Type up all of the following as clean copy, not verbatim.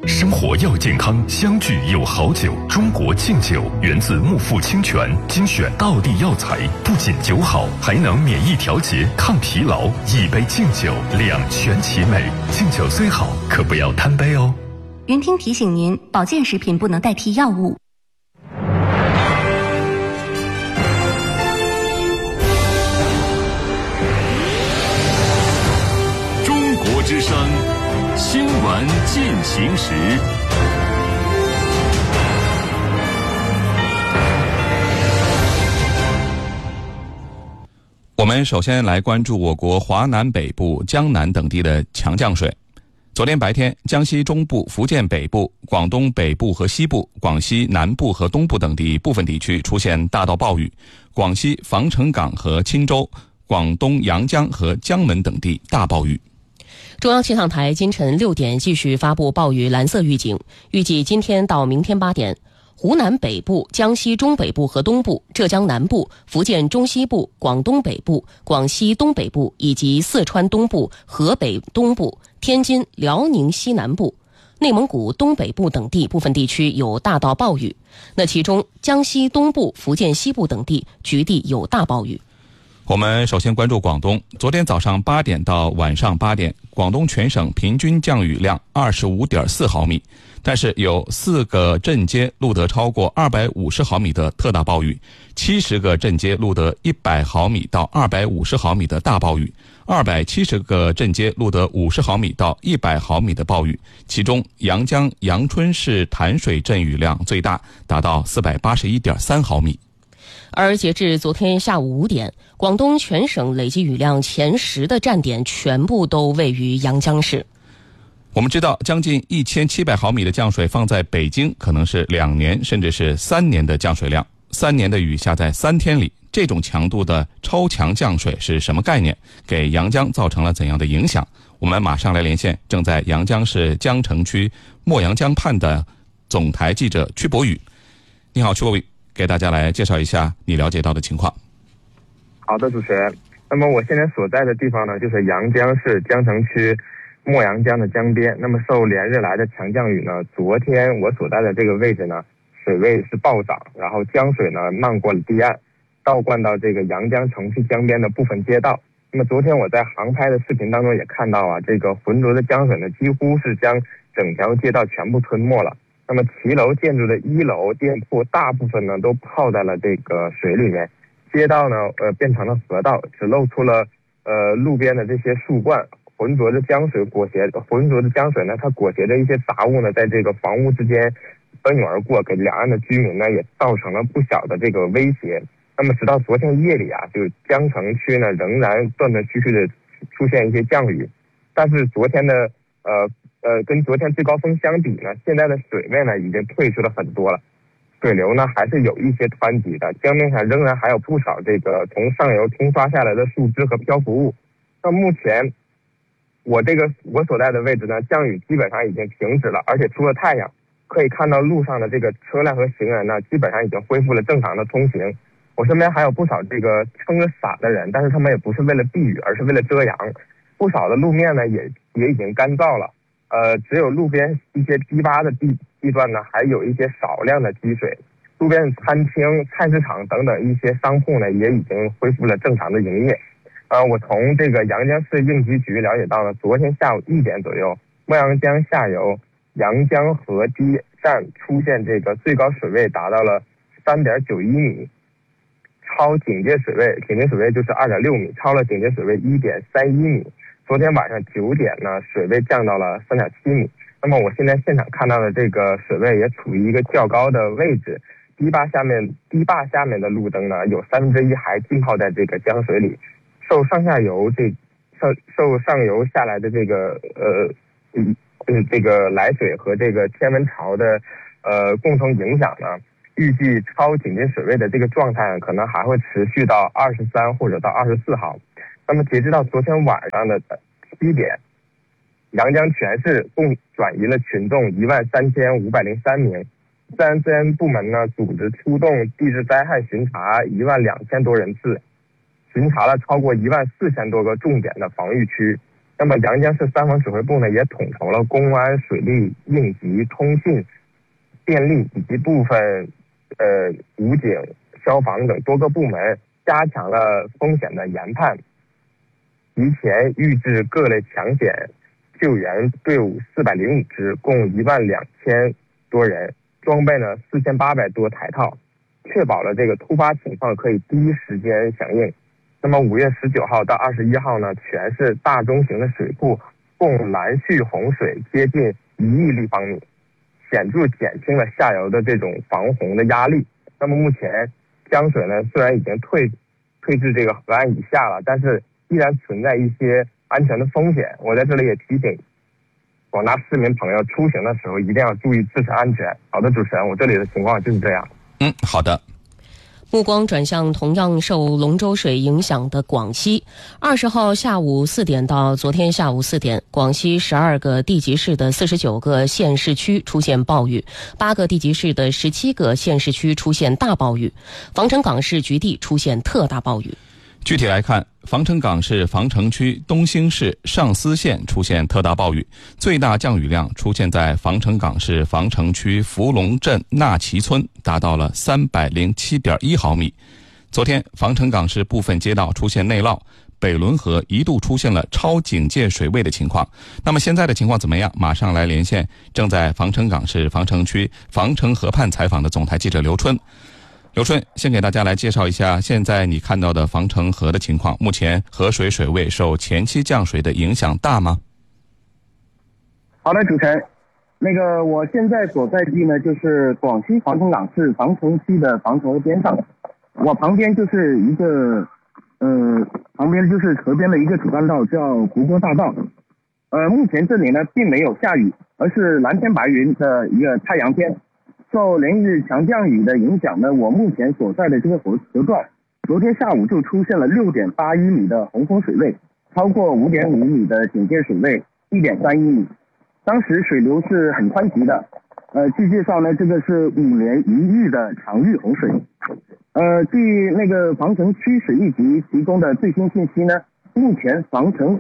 生活要健康，相聚有好酒。中国敬酒源自木富清泉，精选道地药材，不仅酒好，还能免疫调节、抗疲劳。一杯敬酒，两全其美。敬酒虽好，可不要贪杯哦。 云听提醒您，保健食品不能代替药物。 中国之声新闻进行时。 我们首先来关注我国华南北部、江南等地的强降水。昨天白天，江西中部、福建北部、广东北部和西部、广西南部和东部等地部分地区出现大到暴雨，广西防城港和钦州、广东阳江和江门等地大暴雨。 中央气象台今晨6点继续发布暴雨蓝色预警，预计今天到明天8点，湖南北部、江西中北部和东部、浙江南部、福建中西部、广东北部、广西东北部以及四川东部、河北东部、天津、辽宁西南部、内蒙古东北部等地部分地区有大到暴雨。那其中江西东部、福建西部等地局地有大暴雨。 我们首先关注广东。昨天早上8点到晚上8点，广东全省平均降雨量25.4毫米，但是有4个镇街录得超过250毫米的特大暴雨，70个镇街录得100毫米到250毫米的大暴雨，270个镇街录得50毫米到100毫米的暴雨，其中阳江阳春市潭水镇雨量最大，达到481.3毫米。 而截至昨天下午5点，广东全省累计雨量前10的站点全部都位于阳江市。 我们知道，将近1700毫米的降水放在北京，可能是2年甚至是3年的降水量。3年的雨下在3天里，这种强度的超强降水是什么概念？给阳江造成了怎样的影响？我们马上来连线正在阳江市江城区墨阳江畔的总台记者曲博宇。你好，曲博宇，给大家来介绍一下你了解到的情况。 好的，主持人。那么我现在所在的地方呢，就是阳江市江城区墨阳江的江边。那么受连日来的强降雨呢，昨天我所在的这个位置呢，水位是暴涨，然后江水呢漫过了堤岸，倒灌到这个阳江城区江边的部分街道。那么昨天我在航拍的视频当中也看到啊，这个浑浊的江水呢，几乎是将整条街道全部吞没了。那么骑楼建筑的1楼店铺大部分呢都泡在了这个水里面，街道呢变成了河道，只露出了路边的这些树冠。浑浊的江水呢，它裹挟着一些杂物呢，在这个房屋之间奔涌而过，给两岸的居民呢也造成了不小的这个威胁。那么直到昨天夜里啊，就江城区呢仍然断断续续的出现一些降雨，但是昨天的跟昨天最高峰相比呢，现在的水位呢已经退出了很多了，水流呢还是有一些湍急的，江面上仍然还有不少这个从上游冲刷下来的树枝和漂浮物。那目前我所在的位置呢，降雨基本上已经停止了，而且出了太阳，可以看到路上的这个车辆和行人呢，基本上已经恢复了正常的通行。我身边还有不少这个撑着伞的人，但是他们也不是为了避雨，而是为了遮阳。不少的路面呢也已经干燥了，只有路边一些低洼的地段呢，还有一些少量的积水。路边餐厅、菜市场等等一些商铺呢，也已经恢复了正常的营业。我从这个阳江市应急局了解到呢，昨天下午1点左右，墨阳江下游阳江河堤站出现这个最高水位达到了3.91米，超警戒水位就是 2.6 米，超了警戒水位 1.31米。昨天晚上9点呢，水位降到了 3.7 米。那么我现在现场看到的这个水位也处于一个较高的位置，堤坝下面的路灯呢，有1/3还浸泡在这个江水里。受上游下来的这个来水和这个天文潮的共同影响呢，预计超警戒水位的这个状态可能还会持续到23或者到24号。那么截止到昨天晚上的7点，阳江全市共转移了群众13503名，自然资源部门呢组织出动地质灾害巡查12000多人次，巡查了超过14000多个重点的防御区。 那么阳江市三防指挥部呢，也统筹了公安、水利、应急、通信、电力以及部分武警、消防等多个部门，加强了风险的研判，提前预置各类抢险救援队伍405支，共12000多人，装备呢4800多台套，确保了这个突发情况可以第一时间响应。那么5月19号到21号呢，全市大中型的水库共拦蓄洪水接近1亿立方米，显著减轻了下游的这种防洪的压力。那么目前江水呢虽然已经退至这个河岸以下了，但是依然存在一些安全的风险。我在这里也提醒广大市民朋友，出行的时候一定要注意自身安全。好的，主持人，我这里的情况就是这样。 好的。 目光转向同样受龙舟水影响的广西。20号下午4点到昨天下午4点，广西12个地级市的49个县市区出现暴雨，8个地级市的17个县市区出现大暴雨，防城港市局地出现特大暴雨。 具体来看，防城港市防城区东兴市上思县出现特大暴雨，最大降雨量出现在防城港市防城区福隆镇纳旗村，达到了307.1毫米。昨天，防城港市部分街道出现内涝，北仑河一度出现了超警戒水位的情况。那么现在的情况怎么样？马上来连线正在防城港市防城区防城河畔采访的总台记者刘春。刘春，先给大家来介绍一下现在你看到的防城河的情况。目前河水水位受前期降水的影响大吗？ 好的，主持人，我现在所在地呢，就是广西防城港市防城区的防城河边上，我旁边就是一个旁边就是河边的一个主干道，叫湖沟大道。目前这里呢并没有下雨，而是蓝天白云的一个太阳天。受连日强降雨的影响呢，我目前所在的这个河段，昨天下午就出现了6.81米的洪峰水位，超过5.5米的警戒水位1.31米。当时水流是很湍急的，据介绍呢，这个是5年1遇的常遇洪水。据防城区水利局提供的最新信息呢，目前防城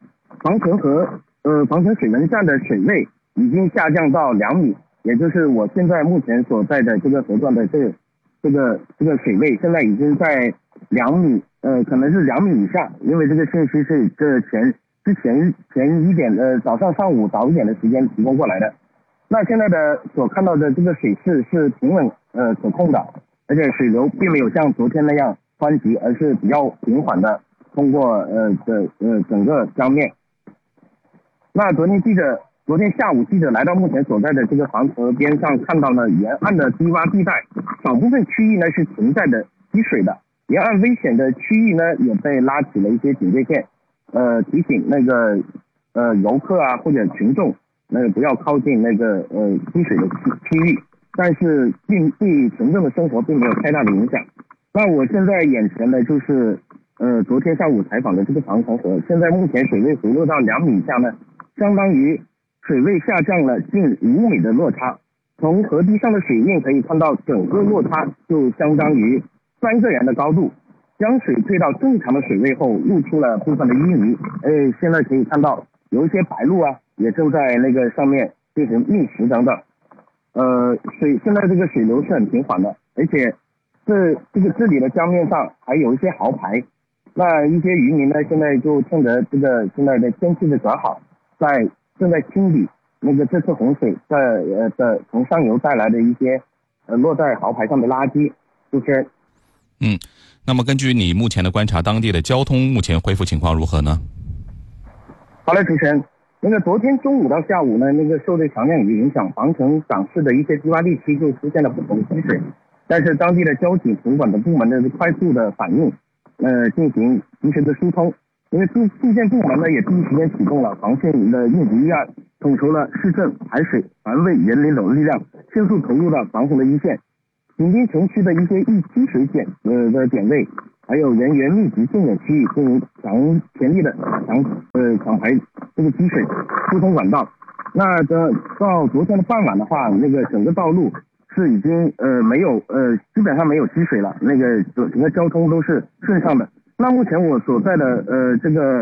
水文站的水位已经下降到2米。也就是我现在目前所在的这个河段的这个水位现在已经在2米，可能是2米以下，因为这个信息是前一点早上午早一点的时间提供过来的。那现在的所看到的这个水势是平稳可控的，而且水流并没有像昨天那样湍急，而是比较平缓的通过整个江面。那昨天下午记者来到目前所在的这个防河边上，看到了沿岸的低洼地带少部分区域呢是存在的积水的，沿岸危险的区域呢也被拉起了一些警戒线，提醒游客啊或者群众不要靠近积水的区域，但是对群众的生活并没有太大的影响。那我现在眼前呢就是昨天下午采访的这个防城河，现在目前水位回落到2米以下呢，相当于水位下降了近5米的落差。从河堤上的水印可以看到，整个落差就相当于3个人的高度。将水退到正常的水位后，露出了部分的淤泥。现在可以看到有一些白鹭啊，也正在上面进行觅食等等。现在这个水流是很平缓的，而且这里的江面上还有一些蚝排。那一些渔民呢，现在就趁着现在的天气的转好，正在清理这次洪水的从上游带来的一些落在蚝排上的垃圾。主持人， 那么根据你目前的观察，当地的交通目前恢复情况如何呢？ 好的，主持人，昨天中午到下午呢，受这强降雨影响，防城港市的一些低洼地区就出现了不同积水，但是当地的交警主管的部门呢快速的反应，进行及时的疏通。因为地建部门呢也第一时间启动了防汛的应急预案，统筹了市政、海水、环卫、园林等力量，迅速投入了防洪的一线。紧滨城区的一些易积水点位，还有人员密集重点区域进行全力的抢排这个积水疏通管道。那到昨天的傍晚的话，整个道路是已经基本上没有积水了，整个交通都是顺畅的。那目前我所在的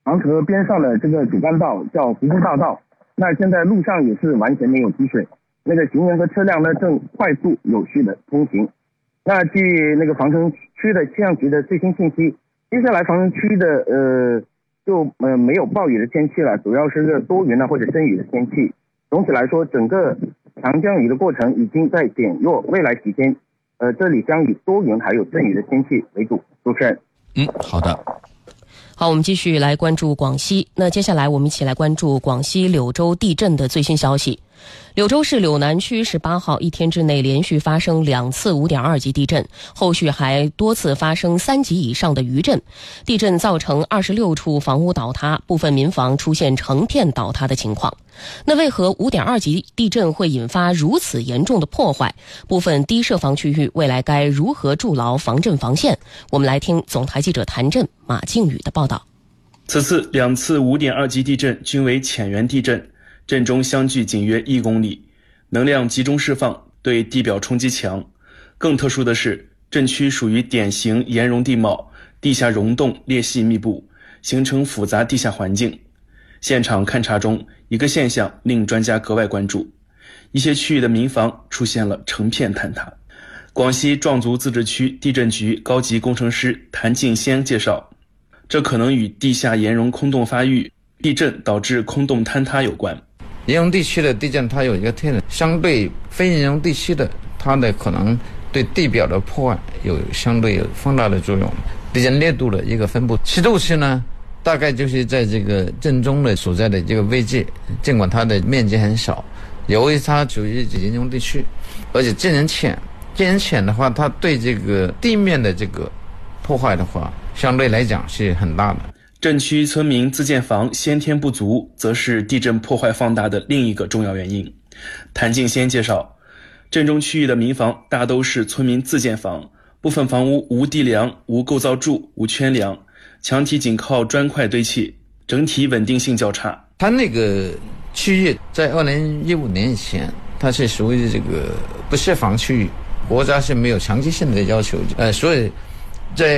黄河边上的这个主干道叫湖滨大道，那现在路上也是完全没有积水，那个行人和车辆呢正快速有序的通行。那据那个防城区的气象局的最新信息，接下来防城区的没有暴雨的天气了，主要是个多云或者阵雨的天气。总体来说，整个强降雨的过程已经在减弱，未来几天这里将以多云还有阵雨的天气为主。主持人。 好的。 好，我们继续来关注广西。那接下来我们一起来关注广西柳州地震的最新消息。柳州市柳南区18号一天之内连续发生2次5.2级地震，后续还多次发生3级以上的余震。地震造成26处房屋倒塌，部分民房出现成片倒塌的情况。那为何5.2级地震会引发如此严重的破坏？部分低涉防区域未来该如何筑牢防震防线？我们来听总台记者谭震、马靖宇的报道。 此次2次5.2级地震均为浅源地震，震中相距仅约1公里，能量集中释放，对地表冲击强。更特殊的是，震区属于典型岩溶地貌，地下溶洞裂隙密布，形成复杂地下环境。现场勘查中，一个现象令专家格外关注，一些区域的民房出现了成片坍塌。广西壮族自治区地震局高级工程师谭敬先介绍，这可能与地下岩溶空洞发育、地震导致空洞坍塌有关。 岩溶地区的地震它有一个特点，相对非岩溶地区的，它的可能对地表的破坏有相对有放大的作用。地震烈度的一个分布，7度区呢，大概就是在这个震中的所在的这个位置，尽管它的面积很小，由于它属于岩溶地区，而且震源浅的话，它对这个地面的这个破坏的话，相对来讲是很大的。 震区村民自建房先天不足，则是地震破坏放大的另一个重要原因。谭敬先介绍，震中区域的民房大都是村民自建房，部分房屋无地梁、无构造柱、无圈梁，墙体仅靠砖块堆砌，整体稳定性较差。 它那个区域在2015年以前，它是属于这个不设防区域，国家是没有强制性的要求，所以在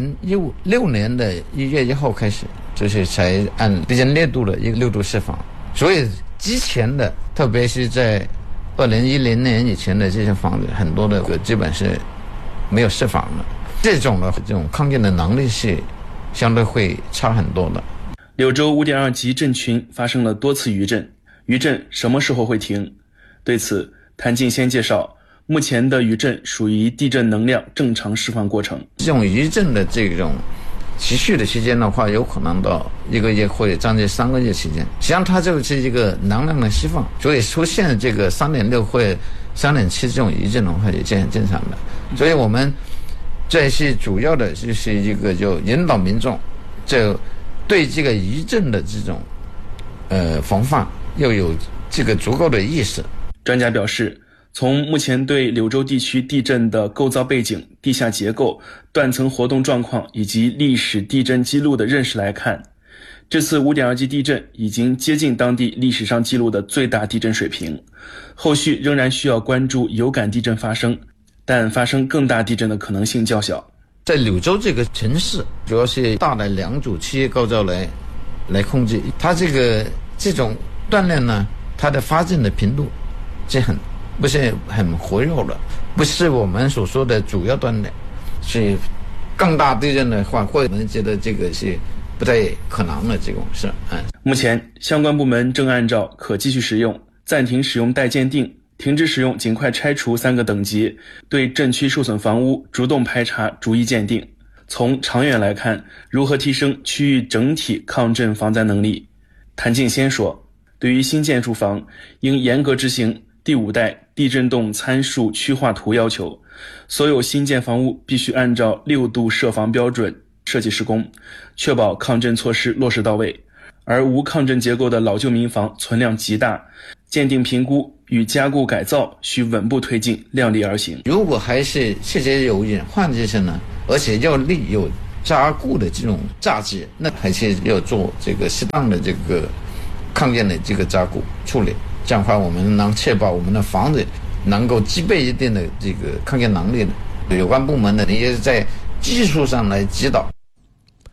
2016年的1月1号开始，就是才按地震烈度的一个6度设防。所以之前的，特别是在2010年以前的这些房子，很多的基本是没有设防的。这种抗震的能力是相对会差很多的。 柳州5.2级震群发生了多次余震，余震什么时候会停？对此，谭敬先介绍，目前的余震属于地震能量正常释放过程。 这种余震的这种持续的时间的话，有可能到1个月或者将近3个月时间。实际上它就是一个能量的释放，所以出现这个3.6或者3.7这种余震的话也是很正常的。所以我们这是主要的就是一个就引导民众就对这个余震的这种防范要有这个足够的意识。 专家表示，从目前对柳州地区地震的构造背景、地下结构、断层活动状况以及历史地震记录的认识来看，这次5.2级地震已经接近当地历史上记录的最大地震水平。后续仍然需要关注有感地震发生，但发生更大地震的可能性较小。 在柳州这个城市，主要是大的2组企业构造来控制。它这种断裂呢，它的发震的频度不是很活跃的，不是我们所说的主要断裂。是更大地震的话，或者我们觉得这个是不太可能的这种事。 目前相关部门正按照可继续使用、暂停使用待鉴定、停止使用尽快拆除3个等级，对震区受损房屋主动排查、逐一鉴定。从长远来看，如何提升区域整体抗震防灾能力？谭敬先说，对于新建住房，应严格执行第5代地震动参数区划图要求，所有新建房屋必须按照6度设防标准设计施工，确保抗震措施落实到位。而无抗震结构的老旧民房存量极大，鉴定评估与加固改造需稳步推进，量力而行。 如果还是确实有隐患这些呢，而且要立有加固的这种价值，那还是要做这个适当的这个抗震的这个加固处理。这样的话，我们能确保我们的房子能够具备一定的这个抗震能力的。有关部门呢，也是在技术上来指导。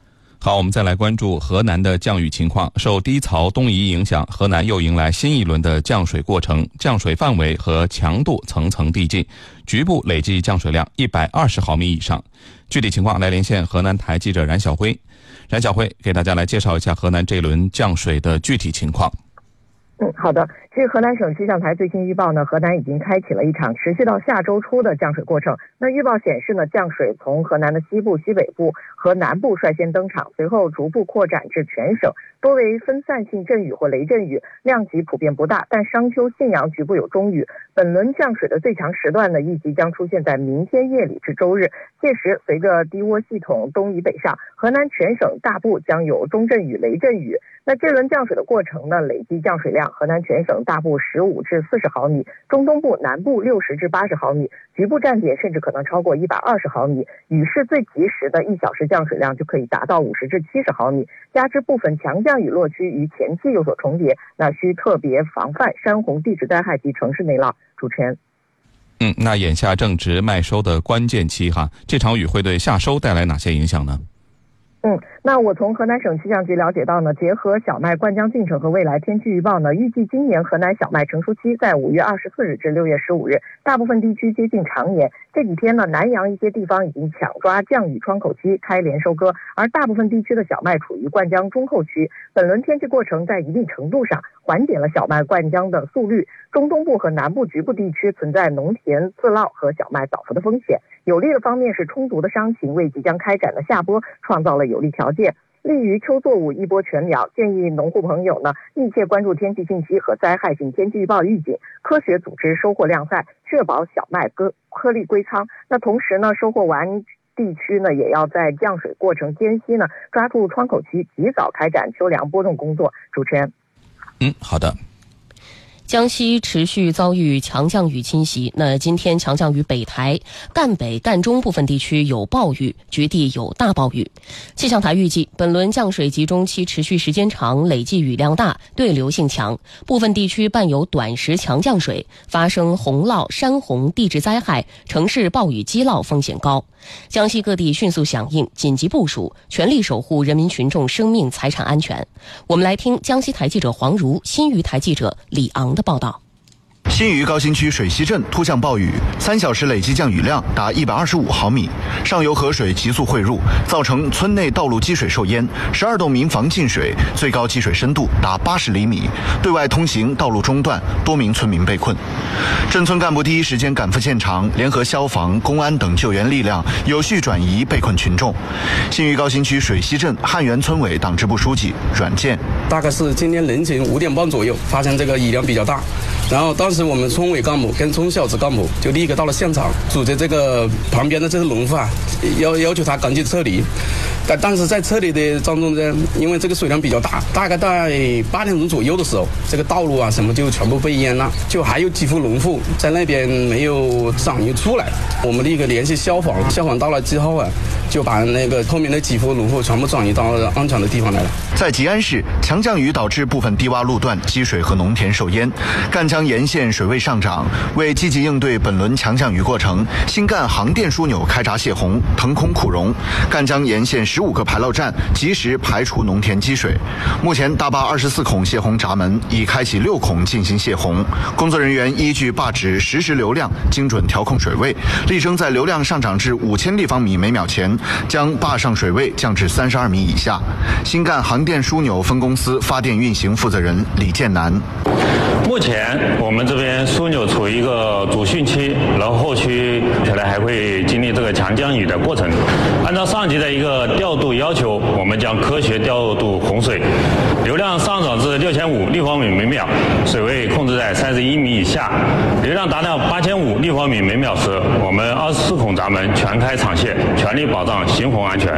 好，我们再来关注河南的降雨情况。受低槽东移影响，河南又迎来新一轮的降水过程，降水范围和强度层层递进，局部累计降水量120毫米以上。具体情况来连线河南台记者冉晓辉。冉晓辉给大家来介绍一下河南这轮降水的具体情况。 好的。据河南省气象台最新预报呢，河南已经开启了一场持续到下周初的降水过程。那预报显示呢，降水从河南的西部、西北部和南部率先登场，随后逐步扩展至全省，多为分散性阵雨或雷阵雨，量级普遍不大，但商丘、信阳局部有中雨。本轮降水的最强时段呢，预计将出现在明天夜里至周日，届时随着低涡系统东移北上，河南全省大部将有中阵雨、雷阵雨。那这轮降水的过程呢，累计降水量，河南全省大部15至40毫米，中东部、南部60至80毫米，局部站点甚至可能超过120毫米。雨势最及时的1小时降水量就可以达到50至70毫米，加之部分强降雨落区与前期有所重叠，那需特别防范山洪地质灾害及城市内涝。主持人。 那眼下正值麦收的关键期哈，这场雨会对夏收带来哪些影响呢？ 那我从河南省气象局了解到呢，结合小麦灌浆进程和未来天气预报呢，预计今年河南小麦成熟期在5月24日至6月15日，大部分地区接近长年。这几天呢，南阳一些地方已经抢抓降雨窗口期开镰收割，而大部分地区的小麦处于灌浆中后区。本轮天气过程在一定程度上缓解了小麦灌浆的速率，中东部和南部局部地区存在农田自涝和小麦倒伏的风险。有利的方面是充足的伤晴为即将开展的夏播创造了有利条件，利于秋作物一波全苗。建议农户朋友呢，密切关注天气信息和灾害性天气预报预警，科学组织收获量赛，确保小麦颗粒归仓。那同时呢，收获完地区呢，也要在降水过程间隙呢，抓住窗口期，及早开展秋粮播种工作。主持人。 好的。 江西持续遭遇强降雨侵袭，那今天强降雨北台、赣北、赣中部分地区有暴雨，局地有大暴雨。气象台预计，本轮降水集中期持续时间长，累计雨量大，对流性强，部分地区伴有短时强降水，发生洪涝、山洪、地质灾害，城市暴雨积涝风险高。江西各地迅速响应，紧急部署，全力守护人民群众生命财产安全。我们来听江西台记者黄如、新余台记者李昂的报道。 新余高新区水西镇突降暴雨，3小时累计降雨量达125毫米，上游河水急速汇入，造成村内道路积水受淹，12栋民房进水，最高积水深度达80厘米，对外通行道路中断，多名村民被困。镇村干部第一时间赶赴现场，联合消防、公安等救援力量，有序转移被困群众。新余高新区水西镇汉源村委党支部书记阮健， 大概是今天凌晨5点半左右，发现这个雨量比较大，然后当时我们村委干部跟村小组干部就立刻到了现场，组织这个旁边的这些农户要求他赶紧撤离。但是在撤离的当中呢，因为这个水量比较大，大概在8点钟左右的时候，这个道路啊什么就全部被淹了，就还有几户农户在那边没有转移出来。我们立刻联系消防，消防到了之后啊，就把那个后面的几户农户全部转移到安全的地方来了。 在吉安市，强降雨导致部分低洼路段积水和农田受淹，赣江沿线水位上涨。为积极应对本轮强降雨过程，新赣航电枢纽开闸泄洪，腾空库容，赣江沿线15个排涝站及时排除农田积水。目前大坝24孔泄洪闸门已开启6孔进行泄洪，工作人员依据坝址实时流量精准调控水位，力争在流量上涨至5000立方米每秒前，将坝上水位降至32米以下。新赣航电枢纽分公司发电运行负责人李建南， 目前我们这边枢纽处于一个主汛期，然后后期可能还会经历这个强降雨的过程。按照上级的一个调度要求，我们将科学调度洪水，流量上涨至6500立方米每秒，水位控制在31米以下。流量达到8500立方米每秒时，我们24孔闸门全开敞卸，全力保障行洪安全。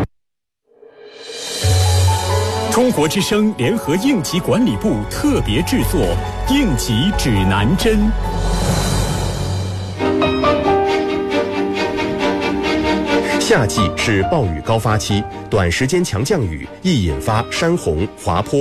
中国之声联合应急管理部特别制作《应急指南针》。 夏季是暴雨高发期，短时间强降雨易引发山洪、滑坡。